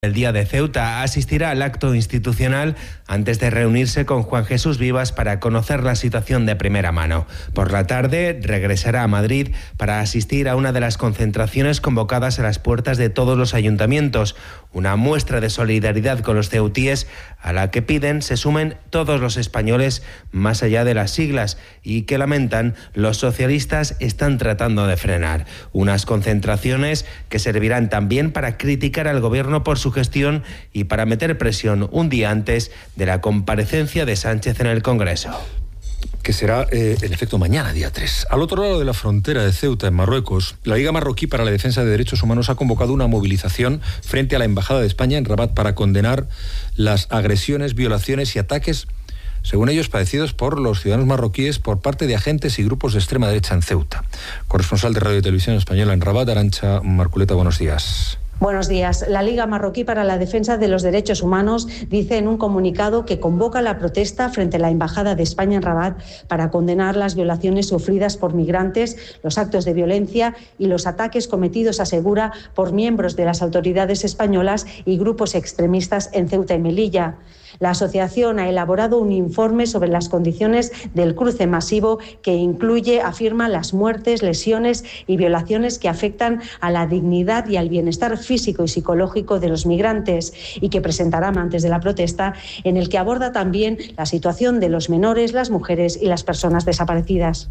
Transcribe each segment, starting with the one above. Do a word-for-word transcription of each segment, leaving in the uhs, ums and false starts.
El Día de Ceuta asistirá al acto institucional antes de reunirse con Juan Jesús Vivas para conocer la situación de primera mano. Por la tarde regresará a Madrid para asistir a una de las concentraciones convocadas a las puertas de todos los ayuntamientos, una muestra de solidaridad con los ceutíes a la que piden se sumen todos los españoles más allá de las siglas y que lamentan los socialistas están tratando de frenar. Unas concentraciones que servirán también para criticar al gobierno por su gestión y para meter presión un día antes de la comparecencia de Sánchez en el Congreso. Que será, eh, en efecto, mañana, día tres. Al otro lado de la frontera de Ceuta, en Marruecos, la Liga Marroquí para la Defensa de Derechos Humanos ha convocado una movilización frente a la Embajada de España en Rabat para condenar las agresiones, violaciones y ataques, según ellos, padecidos por los ciudadanos marroquíes por parte de agentes y grupos de extrema derecha en Ceuta. Corresponsal de Radio y Televisión Española en Rabat, Arantxa Marculeta, buenos días. Buenos días. La Liga Marroquí para la Defensa de los Derechos Humanos dice en un comunicado que convoca la protesta frente a la Embajada de España en Rabat para condenar las violaciones sufridas por migrantes, los actos de violencia y los ataques cometidos, asegura, por miembros de las autoridades españolas y grupos extremistas en Ceuta y Melilla. La asociación ha elaborado un informe sobre las condiciones del cruce masivo que incluye, afirma, las muertes, lesiones y violaciones que afectan a la dignidad y al bienestar físico y psicológico de los migrantes y que presentarán antes de la protesta, en el que aborda también la situación de los menores, las mujeres y las personas desaparecidas.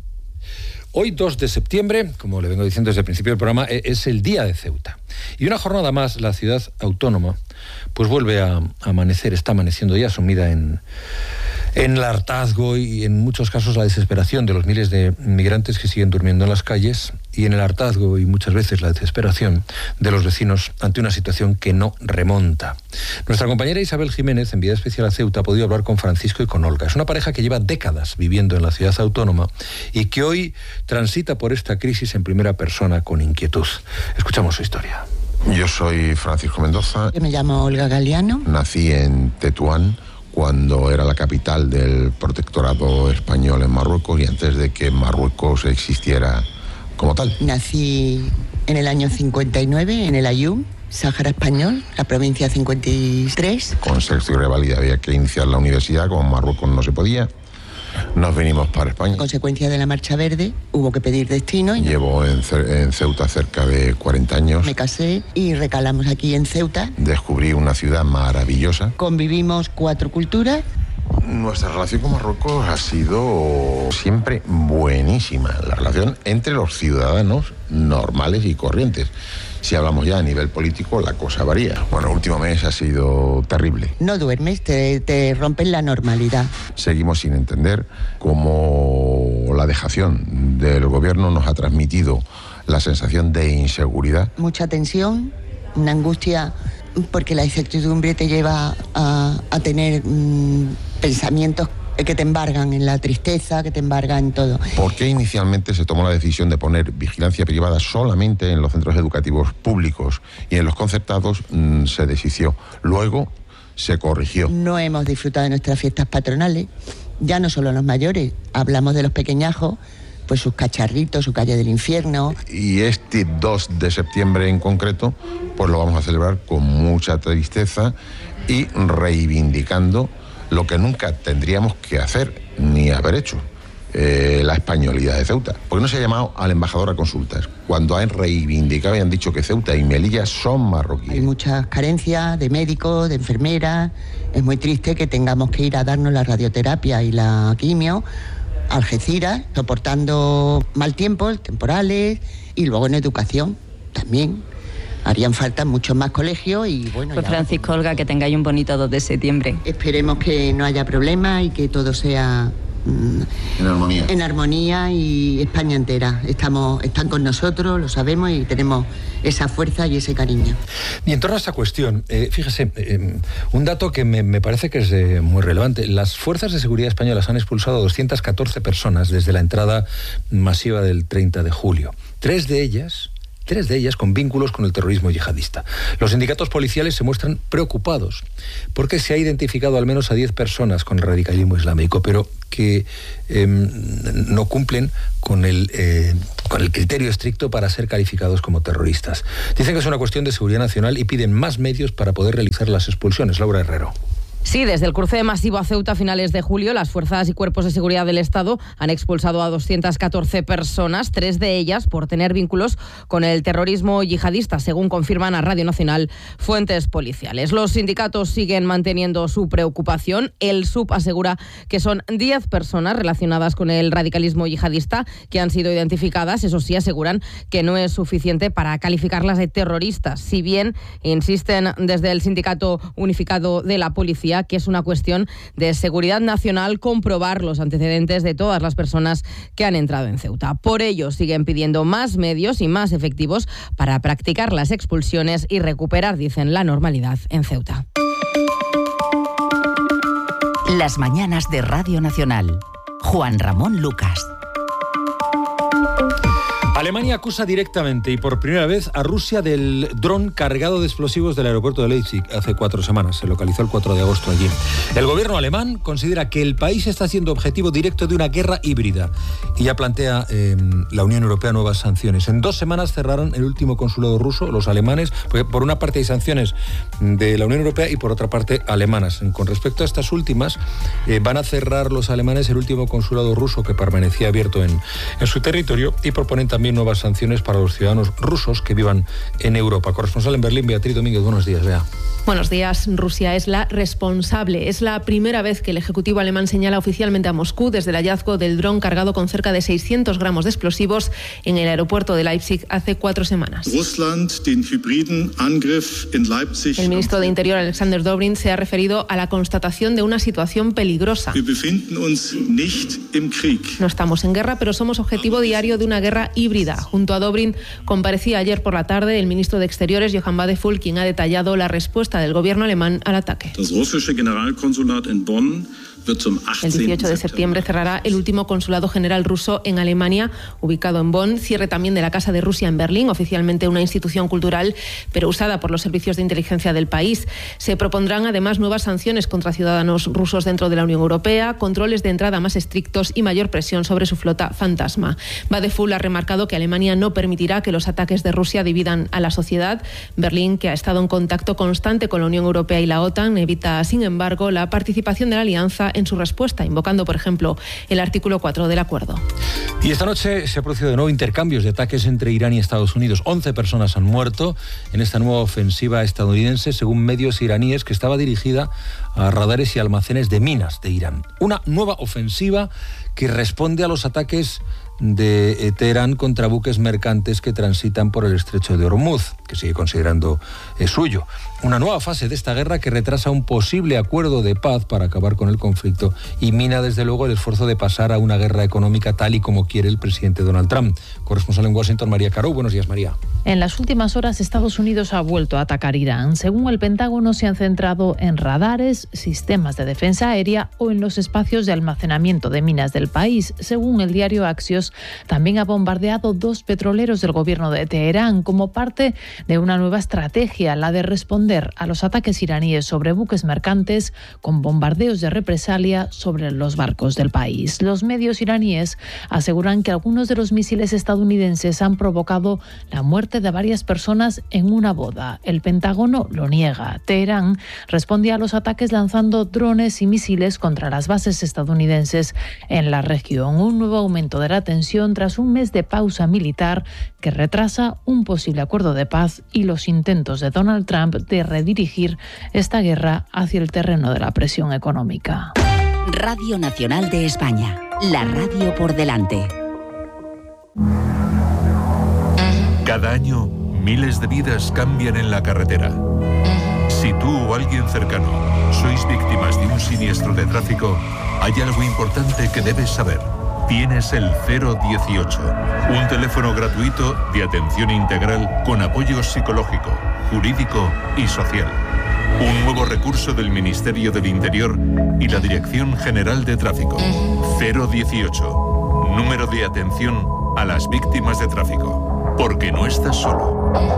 Hoy, dos de septiembre, como le vengo diciendo desde el principio del programa, es el Día de Ceuta. Y una jornada más, la ciudad autónoma, pues vuelve a amanecer, está amaneciendo ya sumida en, en el hartazgo y en muchos casos la desesperación de los miles de migrantes que siguen durmiendo en las calles, y en el hartazgo y muchas veces la desesperación de los vecinos ante una situación que no remonta. Nuestra compañera Isabel Jiménez, enviada especial a Ceuta, ha podido hablar con Francisco y con Olga. Es una pareja que lleva décadas viviendo en la ciudad autónoma y que hoy transita por esta crisis en primera persona con inquietud. Escuchamos su historia. Yo soy Francisco Mendoza. Yo me llamo Olga Galeano. Nací en Tetuán, cuando era la capital del protectorado español en Marruecos y antes de que Marruecos existiera como tal. Nací en el año cincuenta y nueve en el Aaiún, Sáhara Español, la provincia cincuenta y tres. Con sexto y reválida había que iniciar la universidad, como en Marruecos no se podía. Nos vinimos para España. En consecuencia de la Marcha Verde, hubo que pedir destino. Y Llevo en, en Ceuta cerca de cuarenta años. Me casé y recalamos aquí en Ceuta. Descubrí una ciudad maravillosa. Convivimos cuatro culturas. Nuestra relación con Marruecos ha sido siempre buenísima. La relación entre los ciudadanos normales y corrientes. Si hablamos ya a nivel político, la cosa varía. Bueno, el último mes ha sido terrible. No duermes, te, te rompen la normalidad. Seguimos sin entender cómo la dejación del gobierno nos ha transmitido la sensación de inseguridad. Mucha tensión, una angustia, porque la incertidumbre te lleva a, a tener mmm, pensamientos que te embargan en la tristeza, que te embargan en todo. ¿Por qué inicialmente se tomó la decisión de poner vigilancia privada solamente en los centros educativos públicos y en los concertados mmm, se deshizo? Luego se corrigió. No hemos disfrutado de nuestras fiestas patronales, ya no solo los mayores, hablamos de los pequeñajos, pues sus cacharritos, su calle del infierno. Y este dos de septiembre en concreto, pues lo vamos a celebrar con mucha tristeza y reivindicando lo que nunca tendríamos que hacer ni haber hecho, eh, la españolidad de Ceuta. Porque no se ha llamado al embajador a consultas, cuando han reivindicado y han dicho que Ceuta y Melilla son marroquíes. Hay muchas carencias de médicos, de enfermeras. Es muy triste que tengamos que ir a darnos la radioterapia y la quimio a Algeciras, soportando mal tiempo, temporales, y luego en educación también. Harían falta muchos más colegios y bueno... Pues Francisco, Olga, que tengáis un bonito dos de septiembre. Esperemos que no haya problemas y que todo sea... Mmm, en armonía. En armonía y España entera. Estamos, están con nosotros, lo sabemos y tenemos esa fuerza y ese cariño. Y en torno a esta cuestión, eh, fíjese, eh, un dato que me, me parece que es eh, muy relevante. Las fuerzas de seguridad españolas han expulsado a doscientas catorce personas desde la entrada masiva del treinta de julio. Tres de ellas... tres de ellas con vínculos con el terrorismo yihadista. Los sindicatos policiales se muestran preocupados porque se ha identificado al menos a diez personas con el radicalismo islámico, pero que eh, no cumplen con el, eh, con el criterio estricto para ser calificados como terroristas. Dicen que es una cuestión de seguridad nacional y piden más medios para poder realizar las expulsiones. Laura Herrero. Sí, desde el cruce masivo a Ceuta a finales de julio, las fuerzas y cuerpos de seguridad del Estado han expulsado a doscientas catorce personas, tres de ellas por tener vínculos con el terrorismo yihadista, según confirman a Radio Nacional fuentes policiales. Los sindicatos siguen manteniendo su preocupación. El S U P asegura que son diez personas relacionadas con el radicalismo yihadista que han sido identificadas. Eso sí, aseguran que no es suficiente para calificarlas de terroristas, si bien insisten desde el Sindicato Unificado de la Policía que es una cuestión de seguridad nacional comprobar los antecedentes de todas las personas que han entrado en Ceuta. Por ello, siguen pidiendo más medios y más efectivos para practicar las expulsiones y recuperar, dicen, la normalidad en Ceuta. Las mañanas de Radio Nacional. Juan Ramón Lucas. Alemania acusa directamente y por primera vez a Rusia del dron cargado de explosivos del aeropuerto de Leipzig hace cuatro semanas. Se localizó el cuatro de agosto allí. El gobierno alemán considera que el país está siendo objetivo directo de una guerra híbrida y ya plantea eh, la Unión Europea nuevas sanciones. En dos semanas cerraron el último consulado ruso, los alemanes, porque por una parte hay sanciones de la Unión Europea y por otra parte alemanas. Con respecto a estas últimas, eh, van a cerrar los alemanes el último consulado ruso que permanecía abierto en, en su territorio y proponen también nuevas sanciones para los ciudadanos rusos que vivan en Europa. Corresponsal en Berlín, Beatriz Domínguez, buenos días, Bea. Buenos días. Rusia es la responsable. Es la primera vez que el Ejecutivo alemán señala oficialmente a Moscú desde el hallazgo del dron cargado con cerca de seiscientos gramos de explosivos en el aeropuerto de Leipzig hace cuatro semanas. El ministro de Interior, Alexander Dobrindt, se ha referido a la constatación de una situación peligrosa. No estamos en guerra, pero somos objetivo diario de una guerra híbrida. Junto a Dobrindt comparecía ayer por la tarde el ministro de Exteriores, Johann Wadephul, quien ha detallado la respuesta del gobierno alemán al ataque. El dieciocho de septiembre cerrará el último consulado general ruso en Alemania, ubicado en Bonn. Cierre también de la Casa de Rusia en Berlín, oficialmente una institución cultural, pero usada por los servicios de inteligencia del país. Se propondrán además nuevas sanciones contra ciudadanos rusos dentro de la Unión Europea, controles de entrada más estrictos y mayor presión sobre su flota fantasma. Wadephul ha remarcado que Alemania no permitirá que los ataques de Rusia dividan a la sociedad. Berlín, que ha estado en contacto constante con la Unión Europea y la OTAN, evita, sin embargo, la participación de la alianza en su respuesta, invocando, por ejemplo, el artículo cuatro del acuerdo. Y esta noche se ha producido de nuevo intercambios de ataques entre Irán y Estados Unidos. once personas han muerto en esta nueva ofensiva estadounidense, según medios iraníes, que estaba dirigida a radares y almacenes de minas de Irán. Una nueva ofensiva que responde a los ataques de Teherán contra buques mercantes que transitan por el estrecho de Hormuz, que sigue considerando eh, suyo. Una nueva fase de esta guerra que retrasa un posible acuerdo de paz para acabar con el conflicto y mina desde luego el esfuerzo de pasar a una guerra económica tal y como quiere el presidente Donald Trump. Corresponsal en Washington, María Caro. Buenos días, María. En las últimas horas, Estados Unidos ha vuelto a atacar Irán. Según el Pentágono, se han centrado en radares, sistemas de defensa aérea o en los espacios de almacenamiento de minas del país. Según el diario Axios, también ha bombardeado dos petroleros del gobierno de Teherán como parte de una nueva estrategia, la de responder a los ataques iraníes sobre buques mercantes con bombardeos de represalia sobre los barcos del país. Los medios iraníes aseguran que algunos de los misiles estadounidenses han provocado la muerte de varias personas en una boda. El Pentágono lo niega. Teherán respondía a los ataques lanzando drones y misiles contra las bases estadounidenses en la región. Un nuevo aumento de la tensión tras un mes de pausa militar que retrasa un posible acuerdo de paz y los intentos de Donald Trump de redirigir esta guerra hacia el terreno de la presión económica. Radio Nacional de España, la radio por delante. Cada año, miles de vidas cambian en la carretera. Si tú o alguien cercano sois víctimas de un siniestro de tráfico, hay algo importante que debes saber. Tienes el cero dieciocho, un teléfono gratuito de atención integral con apoyo psicológico, jurídico y social. Un nuevo recurso del Ministerio del Interior y la Dirección General de Tráfico. cero dieciocho, número de atención a las víctimas de tráfico. Porque no estás solo.